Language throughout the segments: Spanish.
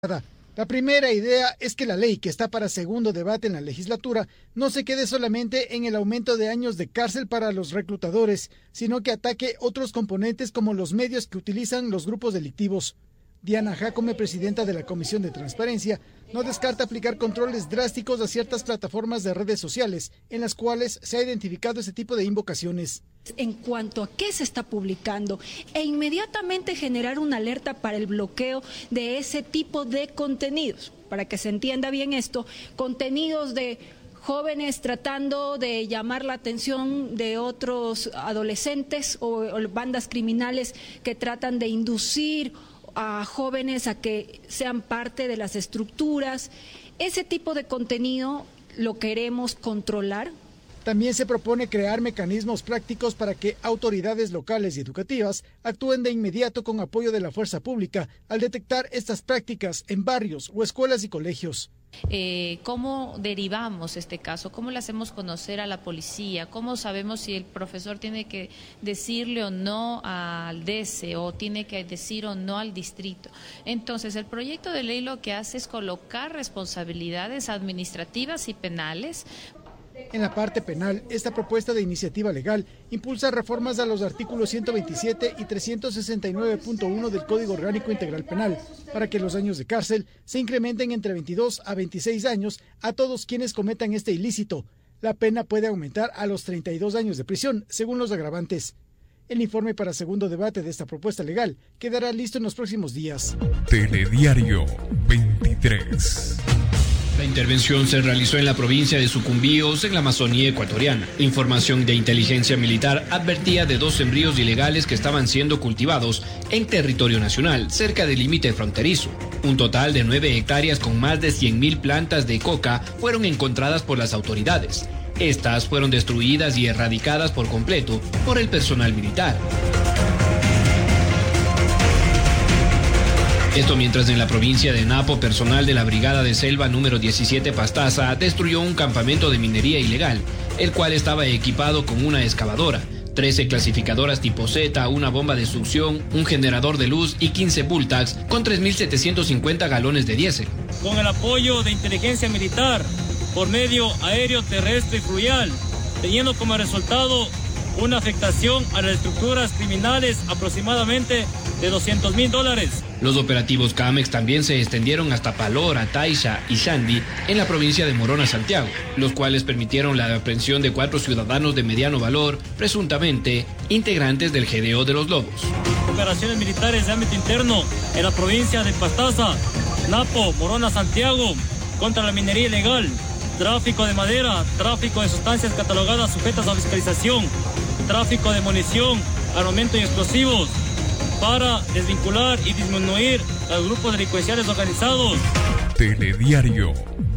La primera idea es que la ley, que está para segundo debate en la legislatura, no se quede solamente en el aumento de años de cárcel para los reclutadores, sino que ataque otros componentes como los medios que utilizan los grupos delictivos. Diana Jacome, presidenta de la Comisión de Transparencia, no descarta aplicar controles drásticos a ciertas plataformas de redes sociales en las cuales se ha identificado ese tipo de invocaciones. En cuanto a qué se está publicando e inmediatamente generar una alerta para el bloqueo de ese tipo de contenidos. Para que se entienda bien esto, contenidos de jóvenes tratando de llamar la atención de otros adolescentes o bandas criminales que tratan de inducir a jóvenes a que sean parte de las estructuras. Ese tipo de contenido lo queremos controlar. También se propone crear mecanismos prácticos para que autoridades locales y educativas actúen de inmediato con apoyo de la fuerza pública al detectar estas prácticas en barrios o escuelas y colegios. ¿Cómo derivamos este caso? ¿Cómo le hacemos conocer a la policía? ¿Cómo sabemos si el profesor tiene que decirle o no al DC o tiene que decir o no al distrito? Entonces, el proyecto de ley lo que hace es colocar responsabilidades administrativas y penales. En la parte penal, esta propuesta de iniciativa legal impulsa reformas a los artículos 127 y 369.1 del Código Orgánico Integral Penal, para que los años de cárcel se incrementen entre 22 a 26 años a todos quienes cometan este ilícito. La pena puede aumentar a los 32 años de prisión, según los agravantes. El informe para segundo debate de esta propuesta legal quedará listo en los próximos días. Telediario 23. La intervención se realizó en la provincia de Sucumbíos, en la Amazonía ecuatoriana. Información de inteligencia militar advertía de 2 embrios ilegales que estaban siendo cultivados en territorio nacional, cerca del límite fronterizo. Un total de 9 hectáreas con más de 100.000 plantas de coca fueron encontradas por las autoridades. Estas fueron destruidas y erradicadas por completo por el personal militar. Esto mientras en la provincia de Napo, personal de la Brigada de Selva número 17 Pastaza destruyó un campamento de minería ilegal, el cual estaba equipado con una excavadora, 13 clasificadoras tipo Z, una bomba de succión, un generador de luz y 15 Bultax con 3.750 galones de diésel. Con el apoyo de inteligencia militar por medio aéreo, terrestre y fluvial, teniendo como resultado una afectación a las estructuras criminales aproximadamente de $200.000. Los operativos CAMEX también se extendieron hasta Palora, Taisha y Xandi en la provincia de Morona, Santiago, los cuales permitieron la aprehensión de 4 ciudadanos de mediano valor, presuntamente integrantes del GDO de los Lobos. Operaciones militares de ámbito interno en la provincia de Pastaza, Napo, Morona, Santiago, contra la minería ilegal, tráfico de madera, tráfico de sustancias catalogadas sujetas a fiscalización, tráfico de munición, armamento y explosivos, para desvincular y disminuir a los grupos delincuenciales organizados. Telediario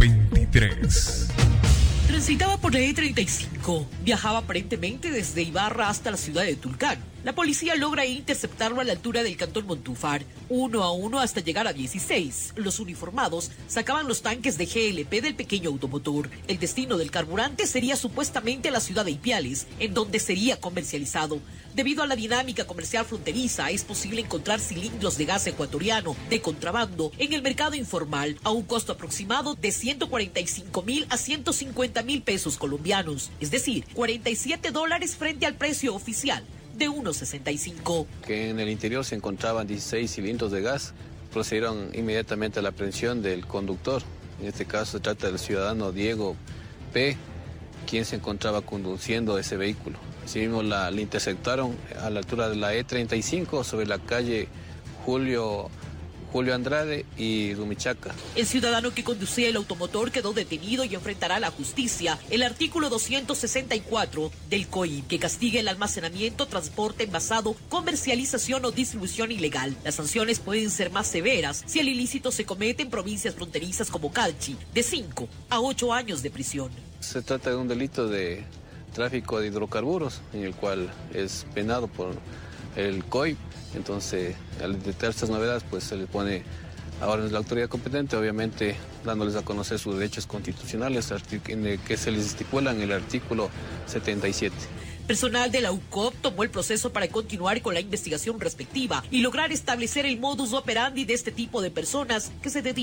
23. Transitaba por la E35. Viajaba aparentemente desde Ibarra hasta la ciudad de Tulcán. La policía logra interceptarlo a la altura del cantón Montúfar, 1 a 1 hasta llegar a 16. Los uniformados sacaban los tanques de GLP del pequeño automotor. El destino del carburante sería supuestamente la ciudad de Ipiales, en donde sería comercializado. Debido a la dinámica comercial fronteriza, es posible encontrar cilindros de gas ecuatoriano de contrabando en el mercado informal a un costo aproximado de 145.000 a 150.000 pesos colombianos, es decir, $47 frente al precio oficial de 1.65. Que en el interior se encontraban 16 cilindros de gas, procedieron inmediatamente a la aprehensión del conductor. En este caso se trata del ciudadano Diego P., quien se encontraba conduciendo ese vehículo. Asimismo le interceptaron a la altura de la E35 sobre la calle Julio Andrade y Rumichaca. El ciudadano que conducía el automotor quedó detenido y enfrentará a la justicia el artículo 264 del COIP, que castiga el almacenamiento, transporte, envasado, comercialización o distribución ilegal. Las sanciones pueden ser más severas si el ilícito se comete en provincias fronterizas como Calchi, de 5 a 8 años de prisión. Se trata de un delito de tráfico de hidrocarburos, en el cual es penado por el COIP. Entonces, al detectar estas novedades, pues se le pone a órdenes de la autoridad competente, obviamente dándoles a conocer sus derechos constitucionales, que se les estipula en el artículo 77. Personal de la UCOP tomó el proceso para continuar con la investigación respectiva y lograr establecer el modus operandi de este tipo de personas que se dedican